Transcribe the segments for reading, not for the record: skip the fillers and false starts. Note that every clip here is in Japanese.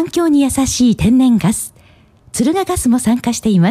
環境に優しい天然ガス、敦賀ガスも参加しています。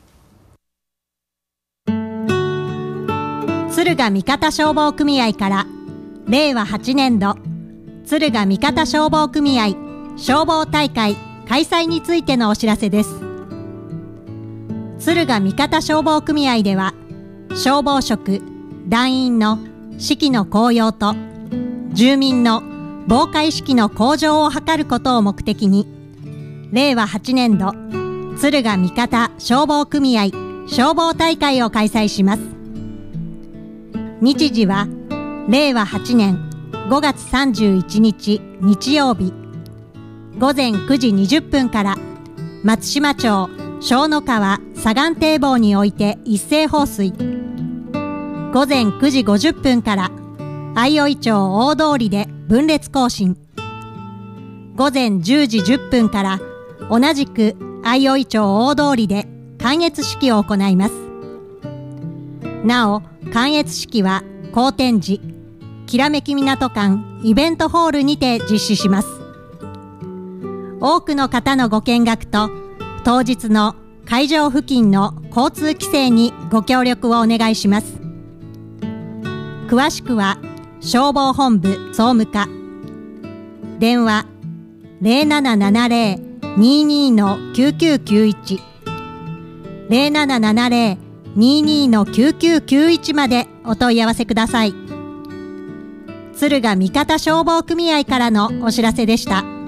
敦賀味方消防組合から令和8年度敦賀味方消防組合消防大会開催についてのお知らせです。敦賀味方消防組合では、消防職、団員の士気の高揚と住民の防火意識の向上を図ることを目的に、令和8年度敦賀味方消防組合消防大会を開催します。日時は令和8年5月31日日曜日、午前9時20分から松島町小野川左岸堤防において一斉放水。午前9時50分から相生町大通りで分列行進。午前10時10分から同じく相生町大通りで観閲式を行います。なお、観閲式は好天寺きらめき港館イベントホールにて実施します。多くの方のご見学と当日の会場付近の交通規制にご協力をお願いします。詳しくは消防本部総務課、電話 0770-22-9991 0770-22-9991 までお問い合わせください。敦賀味方消防組合からのお知らせでした。